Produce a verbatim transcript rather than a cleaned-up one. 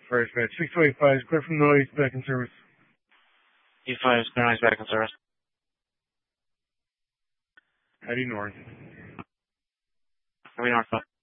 First match, six two eight five, clear from noise, back in service. E five, clear noise, back in service. Heading north. Heading north.